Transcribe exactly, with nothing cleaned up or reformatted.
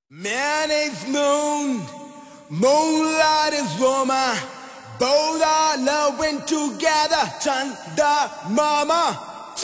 Man is moon, moonlight is woman. Both are loving together, Chanda Mama.